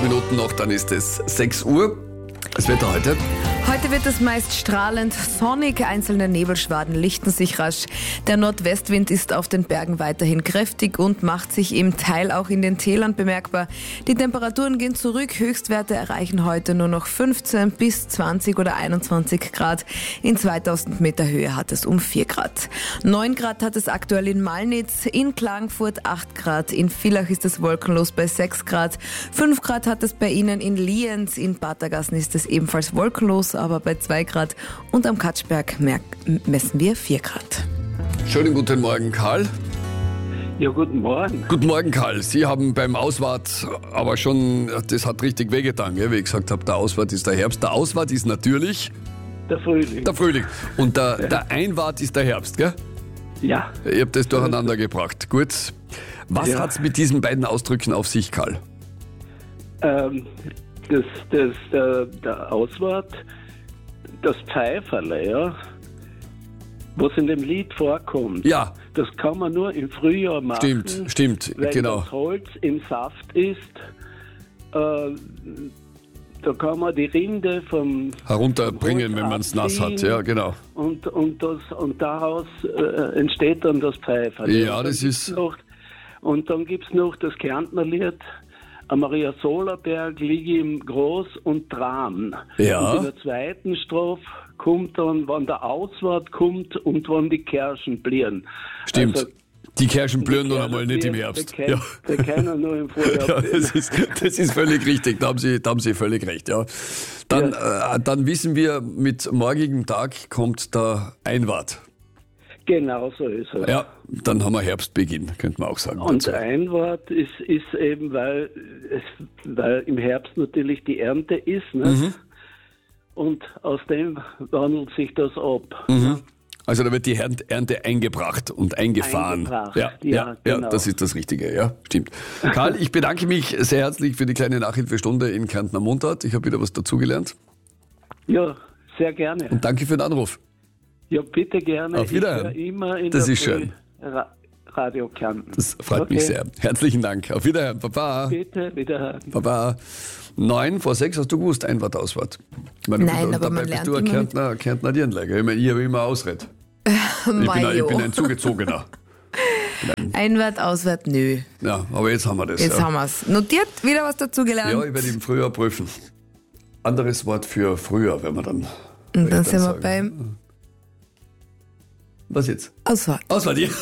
Minuten noch, dann ist es 6 Uhr. Das Wetter heute. Heute wird es meist strahlend sonnig, einzelne Nebelschwaden lichten sich rasch. Der Nordwestwind ist auf den Bergen weiterhin kräftig und macht sich im Teil auch in den Tälern bemerkbar. Die Temperaturen gehen zurück, Höchstwerte erreichen heute nur noch 15 bis 20 oder 21 Grad. In 2000 Meter Höhe hat es um 4 Grad. 9 Grad hat es aktuell in Malnitz, in Klagenfurt 8 Grad, in Villach ist es wolkenlos bei 6 Grad, 5 Grad hat es bei Ihnen in Lienz, in Batergassen ist es ebenfalls wolkenlos, aber bei 2 Grad und am Katschberg messen wir 4 Grad. Schönen guten Morgen, Karl. Ja, guten Morgen. Guten Morgen, Karl. Sie haben beim Auswart aber schon, das hat richtig wehgetan, gell? Wie ich gesagt habe, der Auswart ist der Herbst. Der Auswart ist natürlich Der Frühling. der Frühling. Und der Einwart ist der Herbst, gell? Ja. Ich habe das durcheinander gebracht. Gut. Was Ja. hat's mit diesen beiden Ausdrücken auf sich, Karl? Der Auswart, das Pfeiferle, ja, was in dem Lied vorkommt, Ja. das kann man nur im Frühjahr machen. Stimmt, weil genau. das Holz im Saft ist. Da kann man die Rinde vom Herunterbringen, Holz wenn man es nass hat. abziehen Ja, genau. Und daraus entsteht dann das Pfeiferle. Ja, das ist... Und dann gibt es noch das Kärntner Lied, am Maria Solerberg liege im Groß und Tran. Ja. Und in der zweiten Strophe kommt dann, wann der Auswart kommt und wann die Kerschen blieren. Stimmt. Also, Die Kerschen blühen noch einmal nicht im Herbst. Die kennen nur im Frühjahr. Ja, das ist völlig richtig, da haben Sie völlig recht. Ja. Dann wissen wir, mit morgigem Tag kommt der Einwart. Genau so ist es. Ja, dann haben wir Herbstbeginn, könnte man auch sagen. Und dazu. Einwart ist eben, weil im Herbst natürlich die Ernte ist. Ne? Und aus dem wandelt sich das ab. Ne? Also da wird die Ernte eingebracht und eingefahren. Eingebracht, Ja, ja, genau. das ist das Richtige, ja, stimmt. Karl, ich bedanke mich sehr herzlich für die kleine Nachhilfestunde in Kärntner Mundart. Ich habe wieder was dazugelernt. Ja, sehr gerne. Und danke für den Anruf. Ja, bitte gerne. Auf Wiederhören. Ich höre immer in Das der ist schön. Radio Kärnten. Das freut mich sehr. Herzlichen Dank. Auf Wiederhören. Baba. Bitte, wiederhören. Baba. 9 vor 6 hast du gewusst, Einwart, Auswart. Ich meine, Nein, aber dabei man bist lernt du ein immer Kärntner Dirndl. Ich meine, ich habe immer Ausred. Ich bin ein Zugezogener. Einwart, Auswart, nö. Ja, aber jetzt haben wir das. Jetzt ja. haben wir es. Notiert, wieder was dazu gelernt. Ja, ich werde im Frühjahr prüfen. Anderes Wort für früher, wenn wir dann. Und dann sind wir sagen. beim Was jetzt? Auswart. Auswart, ja.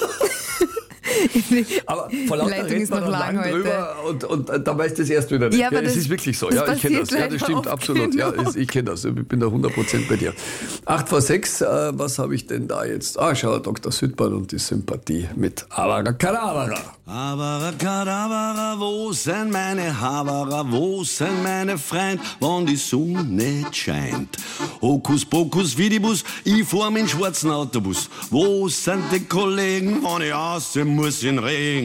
Aber vor lauter Leitung redet ist man noch dann lang lang drüber und dann weiß das erst wieder nicht. Ja, aber es das- ist wirklich so. das Ja, ich kenne das. passiert Ja, das leider stimmt, oft absolut. Ja, genug. ich kenne das. Ich bin da 100% bei dir. 8 vor 6, was habe ich denn da jetzt? Schau, Dr. Südball und die Sympathie mit Abracadabra. Abracadabra, wo sind meine Haberer, wo sind meine Freund, wann die Sonne nicht scheint? Hokus pokus vidibus, ich fahr mit schwarzen Autobus. Wo sind die Kollegen, wann ich aussehen muss in Regen?